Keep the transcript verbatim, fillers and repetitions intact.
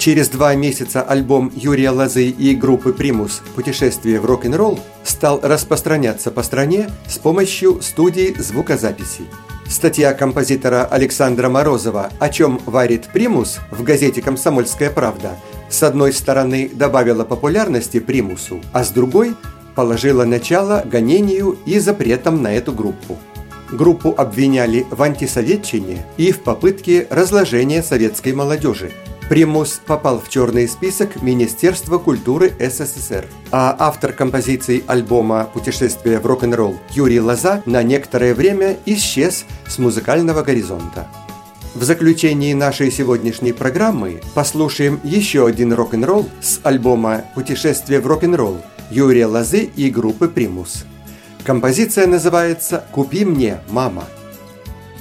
Через два месяца альбом Юрия Лозы и группы «Примус» «Путешествие в рок-н-ролл» стал распространяться по стране с помощью студии звукозаписи. Статья композитора Александра Морозова «О чем варит Примус» в газете «Комсомольская правда» с одной стороны добавила популярности Примусу, а с другой положила начало гонению и запретам на эту группу. Группу обвиняли в антисоветчине и в попытке разложения советской молодежи. Примус попал в черный список Министерства культуры СССР, а автор композиций альбома «Путешествие в рок-н-ролл» Юрий Лоза на некоторое время исчез с музыкального горизонта. В заключении нашей сегодняшней программы послушаем еще один рок-н-ролл с альбома «Путешествие в рок-н-ролл» Юрия Лозы и группы «Примус». Композиция называется «Купи мне, мама».